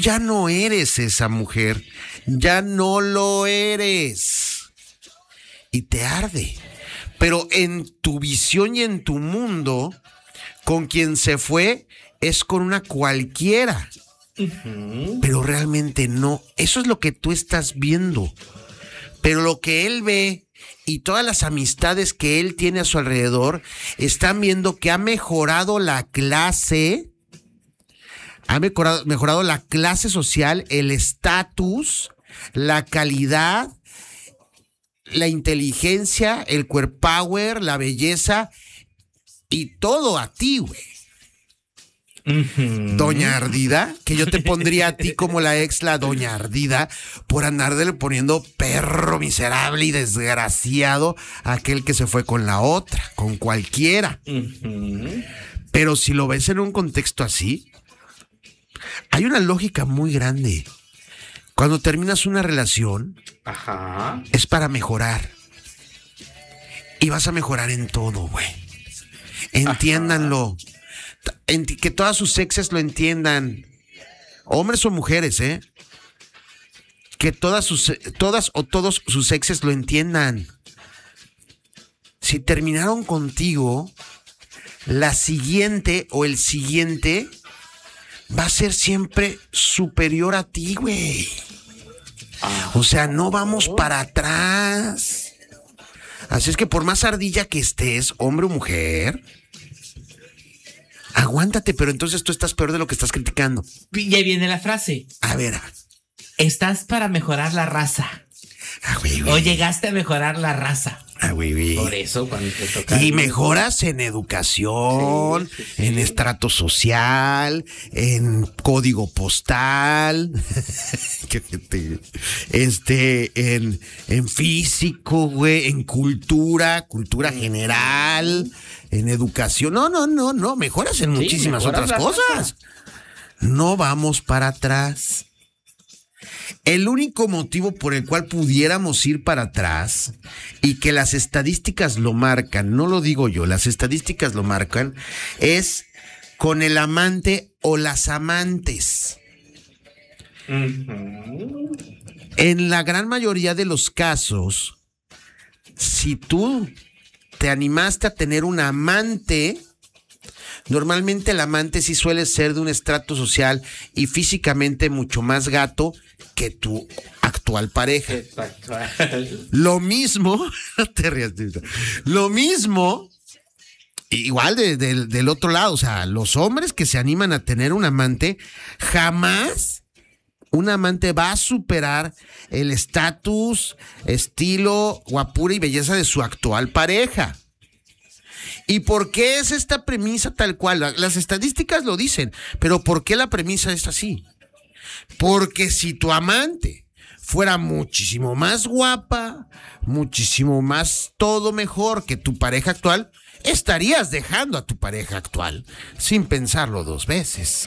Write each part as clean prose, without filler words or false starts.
ya no eres esa mujer, ya no lo eres. Y te arde. Pero en tu visión y en tu mundo, con quien se fue es con una cualquiera. Pero realmente no. Eso es lo que tú estás viendo. Pero lo que él ve y todas las amistades que él tiene a su alrededor están viendo que ha mejorado la clase, ha mejorado la clase social, el estatus, la calidad, la inteligencia, el core power, la belleza y todo a ti, güey. Doña Ardida, que yo te pondría a ti como la ex, la Doña Ardida, por andarle poniendo perro miserable y desgraciado a aquel que se fue con la otra, con cualquiera. Pero si lo ves en un contexto así, hay una lógica muy grande. Cuando terminas una relación, es para mejorar. Y vas a mejorar en todo, güey. Entiéndanlo. Que todas sus exes lo entiendan. Hombres o mujeres, que todas o todos sus exes lo entiendan. Si terminaron contigo, la siguiente o el siguiente va a ser siempre superior a ti, güey. O sea, no vamos para atrás. Así es que por más ardilla que estés, hombre o mujer, aguántate, pero entonces tú estás peor de lo que estás criticando. Y ahí viene la frase. A ver. Estás para mejorar la raza. O llegaste a mejorar la raza. Por eso cuando te toca. Y mejoras en educación, en estrato social, en código postal, en físico, güey, en cultura general, en educación. No, mejoras en muchísimas otras cosas. No vamos para atrás. El único motivo por el cual pudiéramos ir para atrás y que las estadísticas lo marcan, no lo digo yo, las estadísticas lo marcan, es con el amante o las amantes. En la gran mayoría de los casos, si tú te animaste a tener un amante, normalmente el amante sí suele ser de un estrato social y físicamente mucho más gato que tu actual pareja. Lo mismo, no te rías, lo mismo, igual del otro lado, o sea, los hombres que se animan a tener un amante, jamás un amante va a superar el estatus, estilo, guapura y belleza de su actual pareja. ¿Y por qué es esta premisa tal cual? Las estadísticas lo dicen, pero ¿por qué la premisa es así? Porque si tu amante fuera muchísimo más guapa, muchísimo más todo mejor que tu pareja actual, estarías dejando a tu pareja actual sin pensarlo dos veces.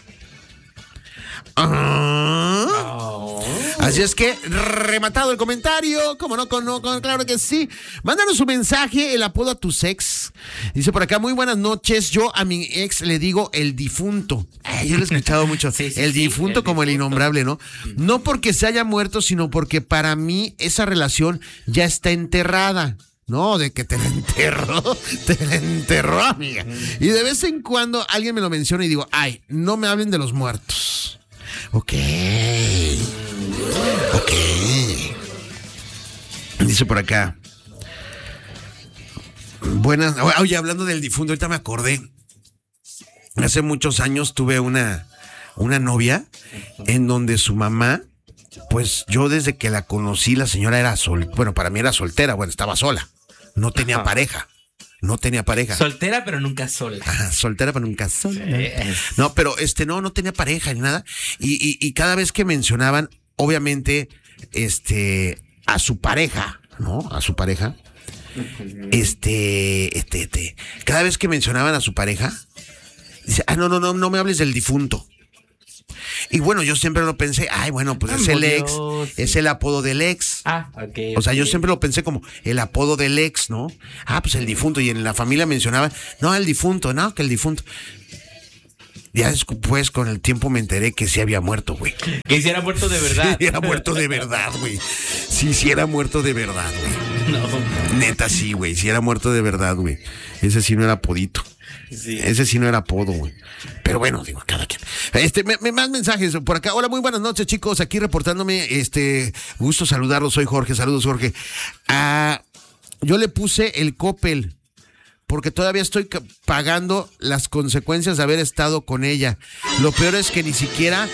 Así es que, rematado el comentario, como no, claro que sí. Mándanos un mensaje, el apodo a tus ex. Dice por acá, muy buenas noches. Yo a mi ex le digo el difunto. Yo lo he escuchado mucho. El difunto como el innombrable, ¿no? No porque se haya muerto, sino porque para mí esa relación ya está enterrada. No, de que te la enterró, amiga. Y de vez en cuando alguien me lo menciona y digo, ay, no me hablen de los muertos. Ok. Dice por acá. Buenas. Oye, hablando del difunto, ahorita me acordé. Hace muchos años tuve una novia en donde su mamá, pues yo desde que la conocí, la señora era para mí era soltera, estaba sola. No tenía pareja. Soltera, pero nunca sola. Soltera, pero nunca sola. No, pero no tenía pareja ni nada. Y cada vez que mencionaban, obviamente, a su pareja, ¿no? A su pareja. Cada vez que mencionaban a su pareja, dice, no me hables del difunto. Y bueno, yo siempre lo pensé, pues es el ex, es el apodo del ex. O sea, yo siempre lo pensé como el apodo del ex, ¿no? Pues el difunto. Y en la familia mencionaba, no, el difunto, no, que el difunto. Ya después, con el tiempo, me enteré que sí había muerto, güey. Que sí era muerto de verdad. Sí, era muerto de verdad, güey. Sí era muerto de verdad, güey. No. Neta, sí, güey. Sí era muerto de verdad, güey. Ese sí no era podito. Sí. Ese sí no era apodo, güey. Pero bueno, digo, cada quien. Más mensajes por acá. Hola, muy buenas noches, chicos. Aquí reportándome, gusto saludarlos. Soy Jorge. Saludos, Jorge. Yo le puse el Coppel porque todavía estoy pagando las consecuencias de haber estado con ella. Lo peor es que ni siquiera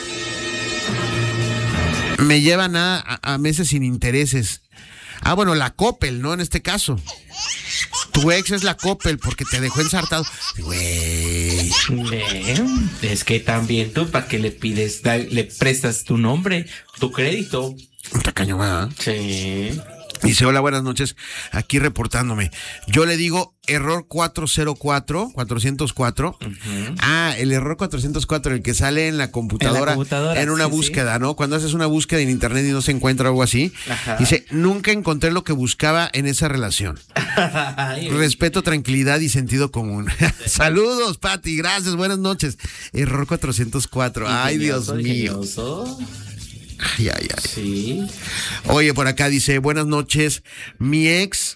me llevan a meses sin intereses. Bueno, la Coppel, ¿no? En este caso. Tu ex es la Coppel porque te dejó ensartado. Güey. Es que también tú, ¿para qué le pides? Le prestas tu nombre, tu crédito. Tacaño, ¿verdad? Sí. Dice, hola, buenas noches, aquí reportándome. Yo le digo error 404. Uh-huh. El error 404, el que sale en la computadora en una búsqueda, ¿no? Cuando haces una búsqueda en internet y no se encuentra algo así. Ajá. Dice, nunca encontré lo que buscaba en esa relación. Respeto, tranquilidad y sentido común. Saludos, Pati, gracias, buenas noches. Error 404. Ay, Dios mío. Ay. Sí. Oye, por acá dice, buenas noches, mi ex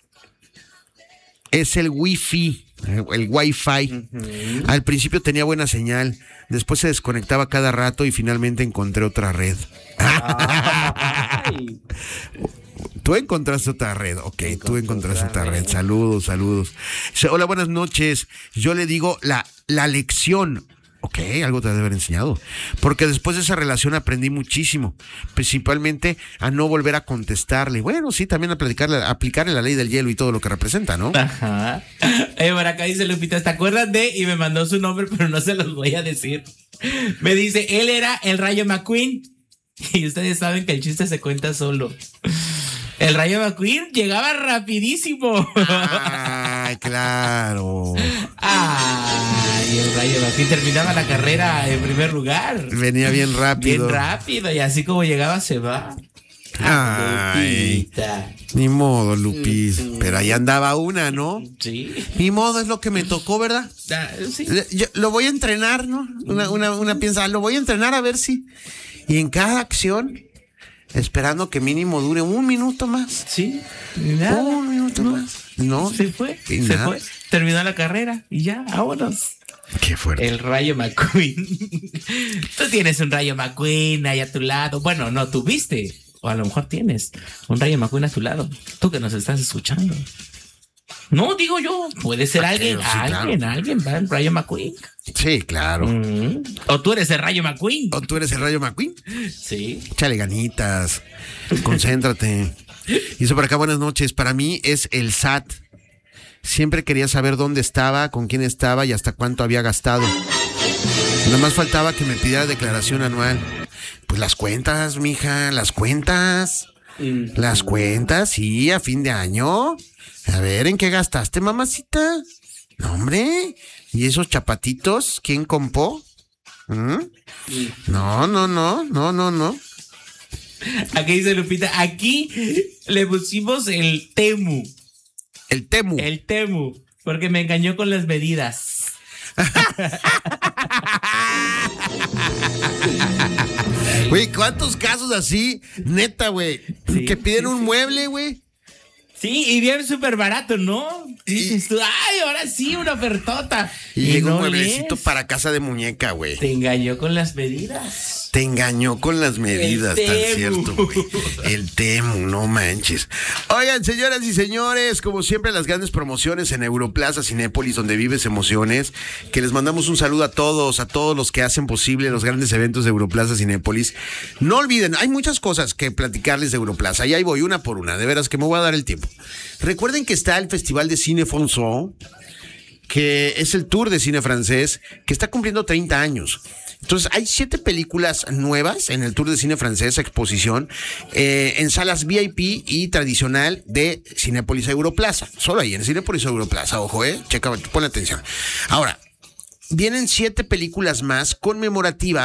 es el Wi-Fi. Uh-huh. Al principio tenía buena señal, después se desconectaba cada rato y finalmente encontré otra red. Tú encontraste otra red, ok, tú encontraste otra red. Saludos. Dice, hola, buenas noches, yo le digo la lección. Ok, algo te debe haber enseñado. Porque después de esa relación aprendí muchísimo. Principalmente a no volver a contestarle. Bueno, sí, también a aplicarle la ley del hielo y todo lo que representa, ¿no? Ajá. Por acá dice Lupita, ¿te acuerdas de? Y me mandó su nombre, pero no se los voy a decir. Me dice, él era el Rayo McQueen. Y ustedes saben que el chiste se cuenta solo. El Rayo McQueen llegaba rapidísimo. Ay, claro. Ay, el Rayo McQueen terminaba la carrera en primer lugar. Venía bien rápido. Y así como llegaba se va. Ay, Lupita. Ni modo, Lupis. Pero ahí andaba una, ¿no? Sí. Ni modo, es lo que me tocó, ¿verdad? Sí. Yo lo voy a entrenar, ¿no? Una piensa, lo voy a entrenar a ver si. Y en cada acción, esperando que mínimo dure un minuto más. Sí. Nada. Un minuto más. No. Se fue. Terminó la carrera y ya, vámonos. Qué fuerte. El Rayo McQueen. Tú tienes un Rayo McQueen ahí a tu lado. Bueno, no tuviste. O a lo mejor tienes un Rayo McQueen a tu lado. Tú que nos estás escuchando. No, digo yo. Puede ser alguien va el Rayo McQueen. Sí, claro. O tú eres el Rayo McQueen. Sí. Échale ganitas. Concéntrate. Dice por acá, buenas noches. Para mí es el SAT. Siempre quería saber dónde estaba, con quién estaba y hasta cuánto había gastado. Nada más faltaba que me pidiera declaración anual. Pues las cuentas, mija, las cuentas. Las cuentas, sí, a fin de año. A ver, ¿en qué gastaste, mamacita? No, hombre. ¿Y esos chapatitos? ¿Quién compró? No. Aquí dice Lupita, aquí le pusimos el Temu. El Temu. Porque me engañó con las medidas. Güey, ¿cuántos casos así? Neta, güey. Sí, que piden un mueble, güey. Sí, y bien súper barato, ¿no? Y dices tú, ay, ahora sí, una ofertota. Y llega un mueblecito para casa de muñeca, güey. Te engañó con las medidas. Tan cierto, güey. El Temu, no manches. Oigan, señoras y señores, como siempre, las grandes promociones en Europlaza Cinépolis, donde vives emociones. Que les mandamos un saludo a todos los que hacen posible los grandes eventos de Europlaza Cinépolis. No olviden, hay muchas cosas que platicarles de Europlaza. Y ahí voy, una por una. De veras que me voy a dar el tiempo. Recuerden que está el Festival de Cine Français, que es el tour de cine francés, que está cumpliendo 30 años. Entonces, hay 7 películas nuevas en el tour de cine francés, exposición, en salas VIP y tradicional de Cinépolis Europlaza. Solo ahí, en Cinépolis Europlaza, ojo, ponle atención. Ahora, vienen 7 películas más conmemorativas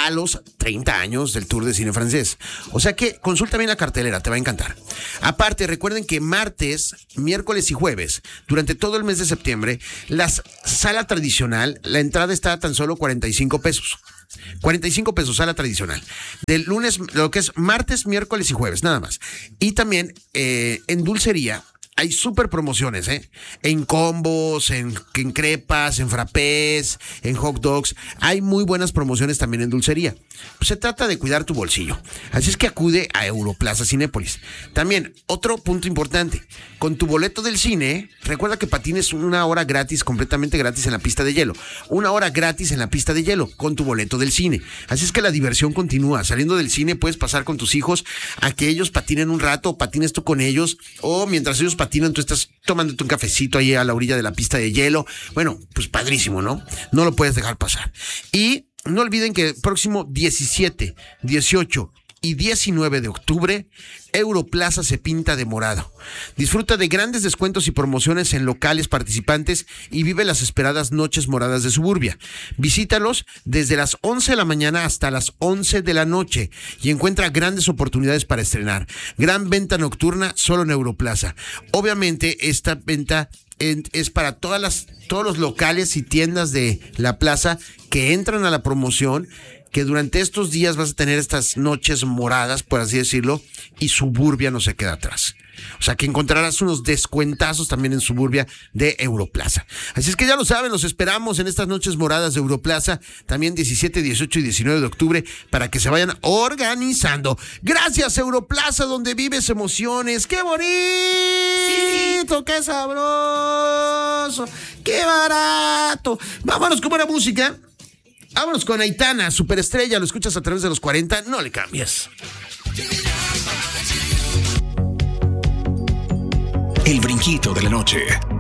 a los 30 años del Tour de Cine Francés. O sea que consulta bien la cartelera, te va a encantar. Aparte, recuerden que martes, miércoles y jueves, durante todo el mes de septiembre, la sala tradicional, la entrada está a tan solo 45 pesos. 45 pesos, sala tradicional. Del lunes, lo que es martes, miércoles y jueves, nada más. Y también en dulcería hay súper promociones, en combos, en crepas, en frappés, en hot dogs. Hay muy buenas promociones también en dulcería. Pues se trata de cuidar tu bolsillo. Así es que acude a Europlaza Cinépolis. También, otro punto importante. Con tu boleto del cine, recuerda que patines 1 hora gratis, completamente gratis en la pista de hielo. 1 hora gratis en la pista de hielo con tu boleto del cine. Así es que la diversión continúa. Saliendo del cine puedes pasar con tus hijos a que ellos patinen un rato, o patines tú con ellos, o mientras ellos patinan, tú estás tomándote un cafecito ahí a la orilla de la pista de hielo. Bueno, pues padrísimo, ¿no? No lo puedes dejar pasar. Y no olviden que el próximo 17, 18 y 19 de octubre, Europlaza se pinta de morado. Disfruta de grandes descuentos y promociones en locales participantes y vive las esperadas noches moradas de Suburbia. Visítalos desde las 11 de la mañana hasta las 11 de la noche y encuentra grandes oportunidades para estrenar. Gran venta nocturna solo en Europlaza. Obviamente esta venta es para todos los locales y tiendas de la plaza que entran a la promoción, que durante estos días vas a tener estas noches moradas, por así decirlo, y Suburbia no se queda atrás. O sea que encontrarás unos descuentazos también en Suburbia de Europlaza. Así es que ya lo saben, los esperamos en estas noches moradas de Europlaza, también 17, 18 y 19 de octubre, para que se vayan organizando. Gracias, Europlaza, donde vives emociones. ¡Qué bonito! ¡Qué sabroso! ¡Qué barato! Vámonos con buena música. Vámonos con Aitana, superestrella, lo escuchas a través de los 40, no le cambies. El brinquito de la noche.